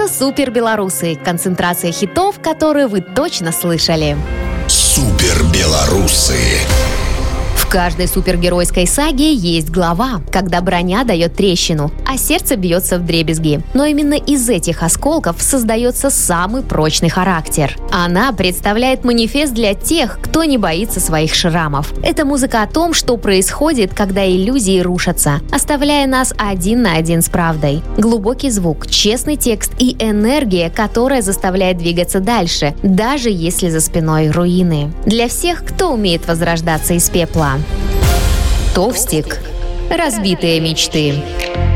Это «Супер-белорусы» — концентрация хитов, которые вы точно слышали. Супер-белорусы. В каждой супергеройской саге есть глава, когда броня дает трещину, а сердце бьется вдребезги. Но именно из этих осколков создается самый прочный характер. Она представляет манифест для тех, кто не боится своих шрамов. Это музыка о том, что происходит, когда иллюзии рушатся, оставляя нас один на один с правдой. Глубокий звук, честный текст и энергия, которая заставляет двигаться дальше, даже если за спиной руины. Для всех, кто умеет возрождаться из пепла. Товстик. Разбитые мечты.